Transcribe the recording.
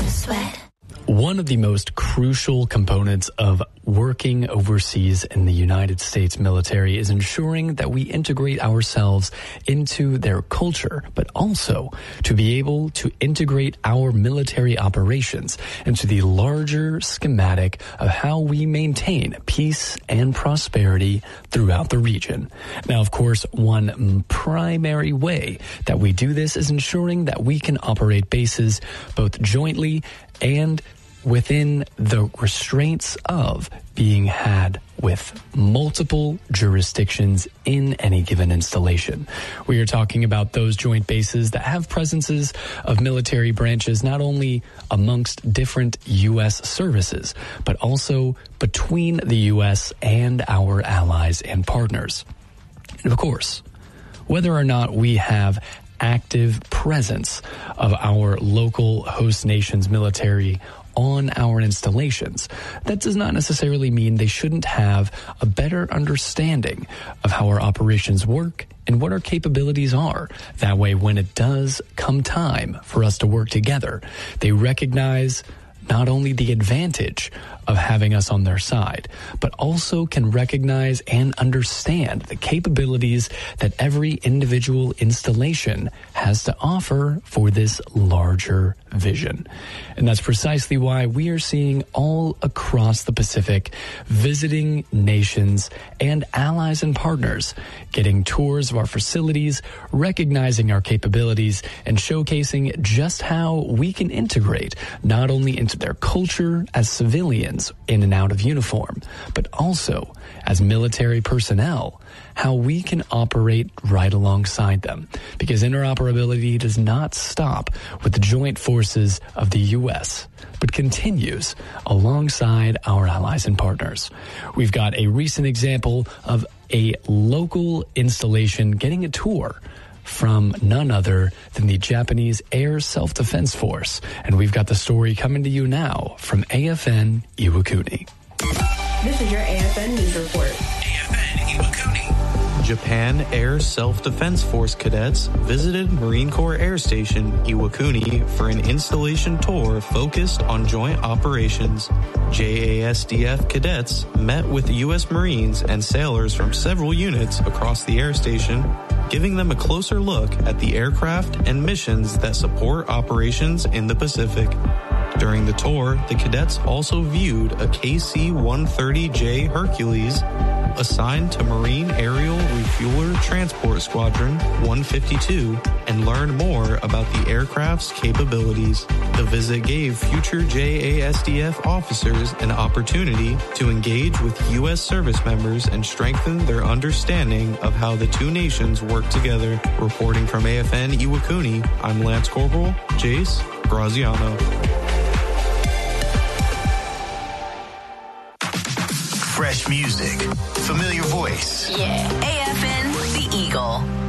sweat. One of the most crucial components of working overseas in the United States military is ensuring that we integrate ourselves into their culture, but also to be able to integrate our military operations into the larger schematic of how we maintain peace and prosperity throughout the region. Now, of course, one primary way that we do this is ensuring that we can operate bases both jointly and within the restraints of being had with multiple jurisdictions in any given installation. We are talking about those joint bases that have presences of military branches not only amongst different U.S. services, but also between the U.S. and our allies and partners. And of course, whether or not we have active presence of our local host nation's military on our installations, that does not necessarily mean they shouldn't have a better understanding of how our operations work and what our capabilities are. That way, when it does come time for us to work together, they recognize not only the advantage of having us on their side, but also can recognize and understand the capabilities that every individual installation has to offer for this larger vision. And that's precisely why we are seeing all across the Pacific visiting nations and allies and partners getting tours of our facilities, recognizing our capabilities, and showcasing just how we can integrate not only into their culture as civilians in and out of uniform, but also as military personnel, how we can operate right alongside them. Because interoperability does not stop with the joint forces of the U.S., but continues alongside our allies and partners. We've got a recent example of a local installation getting a tour from none other than the Japanese Air Self-Defense Force. And we've got the story coming to you now from AFN Iwakuni. This is your AFN News Report. AFN Iwakuni. Japan Air Self-Defense Force cadets visited Marine Corps Air Station Iwakuni for an installation tour focused on joint operations. JASDF cadets met with U.S. Marines and sailors from several units across the air station, giving them a closer look at the aircraft and missions that support operations in the Pacific. During the tour, the cadets also viewed a KC-130J Hercules assigned to Marine Aerial Refueler Transport Squadron 152 and learned more about the aircraft's capabilities. The visit gave future JASDF officers an opportunity to engage with U.S. service members and strengthen their understanding of how the two nations work together. Reporting from AFN Iwakuni, I'm Lance Corporal Jace Graziano. Fresh music, familiar voice. Yeah, AFN, the Eagle.